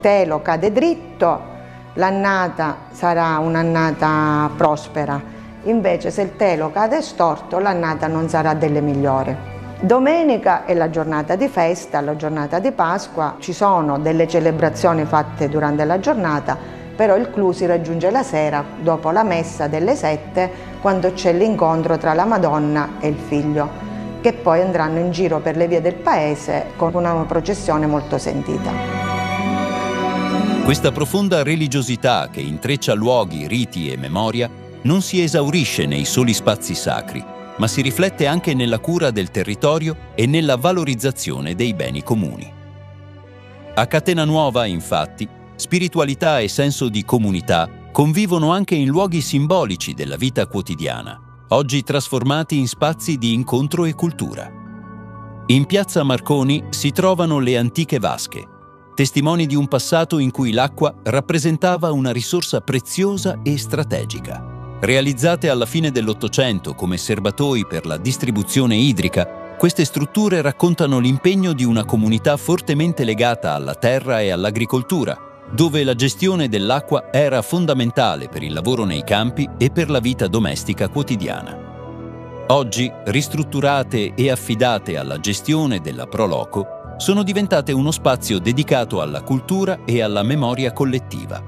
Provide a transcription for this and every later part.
Telo cade dritto, l'annata sarà un'annata prospera, invece se il telo cade storto l'annata non sarà delle migliori. Domenica è la giornata di festa, la giornata di Pasqua, ci sono delle celebrazioni fatte durante la giornata, però il clou si raggiunge la sera dopo la messa delle 7, quando c'è l'incontro tra la Madonna e il Figlio, che poi andranno in giro per le vie del paese con una processione molto sentita. Questa profonda religiosità che intreccia luoghi, riti e memoria non si esaurisce nei soli spazi sacri, ma si riflette anche nella cura del territorio e nella valorizzazione dei beni comuni. A Catena Nuova, infatti, spiritualità e senso di comunità convivono anche in luoghi simbolici della vita quotidiana, oggi trasformati in spazi di incontro e cultura. In piazza Marconi si trovano le antiche vasche, testimoni di un passato in cui l'acqua rappresentava una risorsa preziosa e strategica. Realizzate alla fine dell'Ottocento come serbatoi per la distribuzione idrica, queste strutture raccontano l'impegno di una comunità fortemente legata alla terra e all'agricoltura, dove la gestione dell'acqua era fondamentale per il lavoro nei campi e per la vita domestica quotidiana. Oggi, ristrutturate e affidate alla gestione della Pro Loco, sono diventate uno spazio dedicato alla cultura e alla memoria collettiva.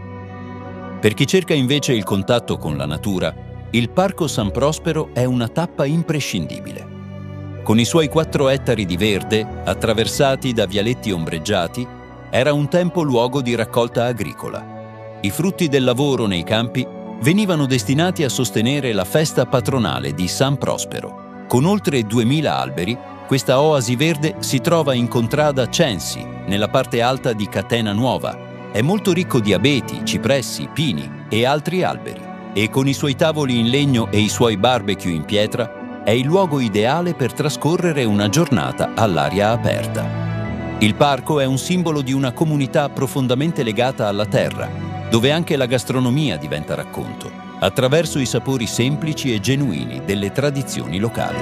Per chi cerca invece il contatto con la natura, il Parco San Prospero è una tappa imprescindibile. Con i suoi 4 ettari di verde, attraversati da vialetti ombreggiati, era un tempo luogo di raccolta agricola. I frutti del lavoro nei campi venivano destinati a sostenere la festa patronale di San Prospero. Con oltre 2000 alberi, questa oasi verde si trova in contrada Censi, nella parte alta di Catena Nuova. È molto ricco di abeti, cipressi, pini e altri alberi, e con i suoi tavoli in legno e i suoi barbecue in pietra è il luogo ideale per trascorrere una giornata all'aria aperta. Il parco è un simbolo di una comunità profondamente legata alla terra, dove anche la gastronomia diventa racconto, attraverso i sapori semplici e genuini delle tradizioni locali.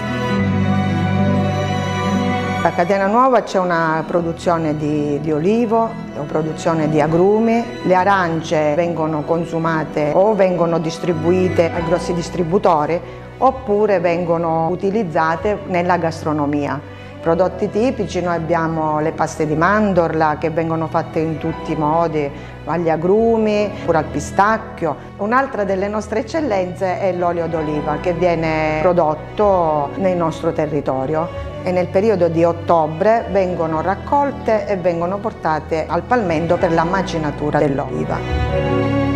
A Catena Nuova c'è una produzione di olivo, una produzione di agrumi, le arance vengono consumate o vengono distribuite ai grossi distributori oppure vengono utilizzate nella gastronomia. Prodotti tipici, noi abbiamo le paste di mandorla che vengono fatte in tutti i modi, agli agrumi, pure al pistacchio. Un'altra delle nostre eccellenze è l'olio d'oliva che viene prodotto nel nostro territorio e nel periodo di ottobre vengono raccolte e vengono portate al palmento per la macinatura dell'oliva.